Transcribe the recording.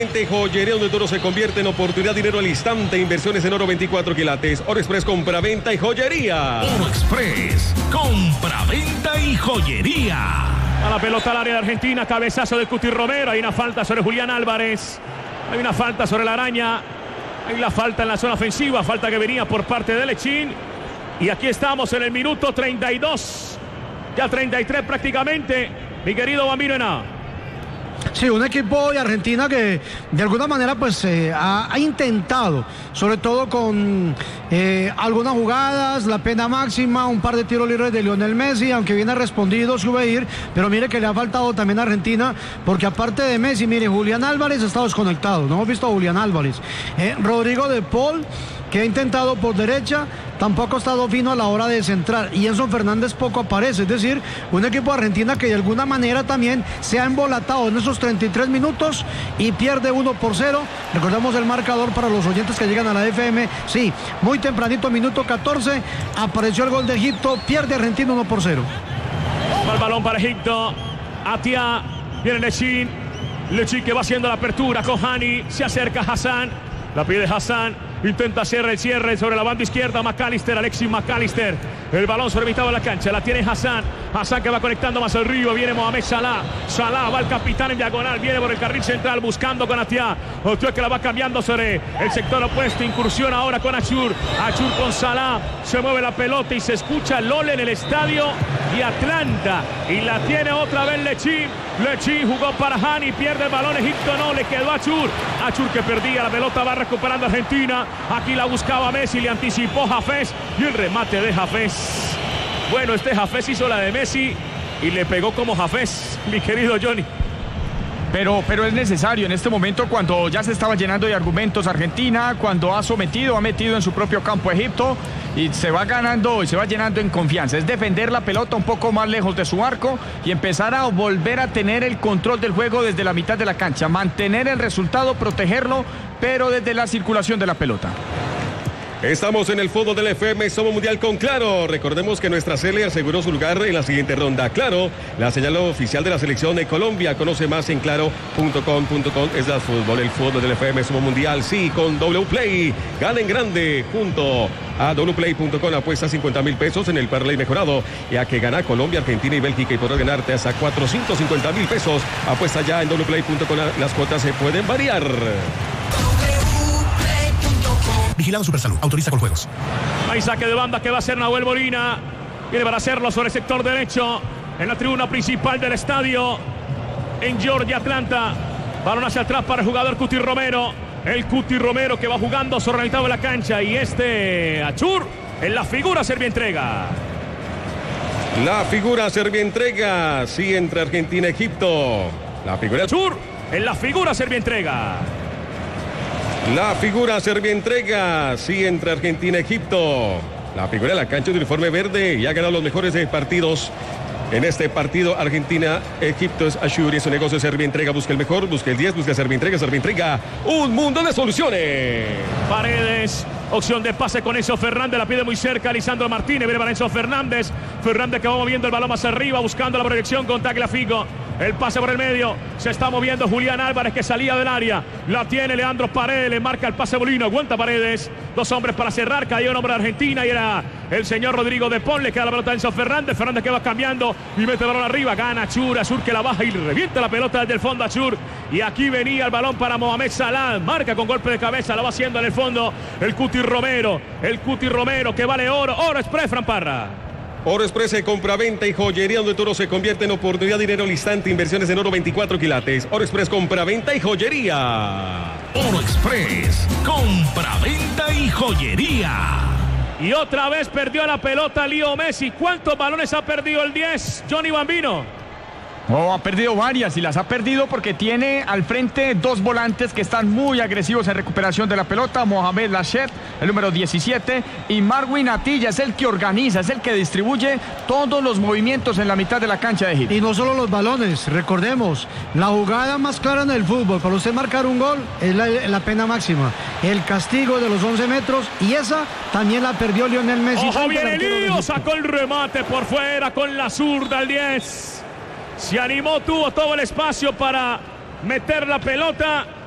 Joyería donde todo se convierte en oportunidad, dinero al instante, inversiones en oro 24 quilates. Oro Express, compra-venta y joyería. Oro Express, compra-venta y joyería. A la pelota al área de Argentina, cabezazo de Cuti Romero. Hay una falta sobre Julián Álvarez. Hay una falta sobre la araña. Hay la falta en la zona ofensiva, falta que venía por parte de Lechín. Y aquí estamos en el minuto 32, ya 33 prácticamente, mi querido Bambino Hená. Sí, un equipo de Argentina que de alguna manera pues ha intentado, sobre todo con algunas jugadas, la pena máxima, un par de tiros libres de Lionel Messi, aunque bien ha respondido Zubeir, pero mire que le ha faltado también a Argentina, porque aparte de Messi, mire, Julián Álvarez está desconectado, no hemos visto a Julián Álvarez, Rodrigo de Paul, que ha intentado por derecha, tampoco ha estado fino a la hora de centrar, y Enzo Fernández poco aparece, es decir, un equipo de Argentina que de alguna manera también se ha embolatado en esos 33 minutos y pierde 1-0, recordamos el marcador para los oyentes que llegan a la FM, sí, muy tempranito, minuto 14, apareció el gol de Egipto, pierde Argentina 1-0. Va el balón para Egipto, Atia, viene Lechín que va haciendo la apertura con Hani, se acerca Hassan, la pide Hassan. Intenta hacer el cierre sobre la banda izquierda. McAllister, Alexis McAllister. El balón sobre mitad de la cancha. La tiene Hassan. Hassan que va conectando más arriba. Viene Mohamed Salah. Salah va el capitán en diagonal. Viene por el carril central buscando con Atia. Atia que la va cambiando sobre el sector opuesto. Incursión ahora con Achur. Achur con Salah. Se mueve la pelota y se escucha LOL en el estadio de Atlanta. Y la tiene otra vez Lechín. Lechín jugó para Hani. Pierde el balón. Egipto no. Le quedó a Achur. Achur que perdía. La pelota va recuperando Argentina. Aquí la buscaba Messi, le anticipó Hafez y el remate de Hafez. Bueno, Hafez hizo la de Messi y le pegó como Hafez, mi querido Johnny. Pero es necesario en este momento, cuando ya se estaba llenando de argumentos Argentina, cuando ha metido en su propio campo a Egipto y se va ganando y se va llenando en confianza. Es defender la pelota un poco más lejos de su arco y empezar a volver a tener el control del juego desde la mitad de la cancha, mantener el resultado, protegerlo, pero desde la circulación de la pelota. Estamos en el fútbol del FM, somos mundial con Claro. Recordemos que nuestra Cele aseguró su lugar en la siguiente ronda. Claro, la señal oficial de la selección de Colombia. Conoce más en claro.com.com. Es el fútbol del FM, somos mundial. Sí, con WPlay. Gana en grande junto a wplay.com. Apuesta 50,000 pesos en el parlay mejorado. Ya que gana Colombia, Argentina y Bélgica y podrás ganarte hasta 450,000 pesos. Apuesta ya en wplay.com. Las cuotas se pueden variar. Vigilado Supersalud, autoriza con juegos. Hay saque de banda que va a hacer Nahuel Molina. Viene para hacerlo sobre el sector derecho. En la tribuna principal del estadio. En Georgia, Atlanta. Balón hacia atrás para el jugador Cuti Romero. El Cuti Romero que va jugando sobre la mitad de la cancha. Y Achur en la figura Servientrega. La figura Servientrega. Sí, entre Argentina y Egipto. La figura Achur en la figura Servientrega. La figura Servientrega, sí, entre Argentina y Egipto. La figura de la cancha de uniforme verde y ha ganado los mejores partidos. En este partido, Argentina-Egipto es Achur y su negocio Servientrega. Busca el mejor, busca el 10, busca Servientrega. Un mundo de soluciones. Paredes, opción de pase con Enzo Fernández, la pide muy cerca Lisandro Martínez, viene para Enzo Fernández. Fernández que va moviendo el balón más arriba, buscando la proyección con Tagliafico. El pase por el medio, se está moviendo Julián Álvarez que salía del área. La tiene Leandro Paredes, le marca el pase Molina, aguanta Paredes. Dos hombres para cerrar, cayó un hombre de Argentina y era el señor Rodrigo de Paul. Le queda la pelota a Enzo Fernández, Fernández que va cambiando y mete el balón arriba, gana Achur que la baja y revienta la pelota desde el fondo Achur. Y aquí venía el balón para Mohamed Salah, marca con golpe de cabeza, la va haciendo en el fondo el Cuti Romero que vale oro Express, Fran Parra. Oro Express, compra-venta y joyería donde todo se convierte en oportunidad, dinero al instante, inversiones en oro 24 quilates. Oro Express, compra-venta y joyería. Oro Express, compra-venta y joyería. Y otra vez perdió la pelota Leo Messi. ¿Cuántos balones ha perdido el 10, Johnny Bambino? Ha perdido varias y las ha perdido porque tiene al frente dos volantes que están muy agresivos en recuperación de la pelota. Mohamed Lachet, el número 17, y Marwin Atilla es el que organiza, es el que distribuye todos los movimientos en la mitad de la cancha de Egipto. Y no solo los balones, recordemos, la jugada más clara en el fútbol, para usted marcar un gol, es la pena máxima. El castigo de los 11 metros, y esa también la perdió Lionel Messi. ¡Ojo, viene Lío! Sacó el remate por fuera con la zurda el 10. Se animó, tuvo todo el espacio para meter la pelota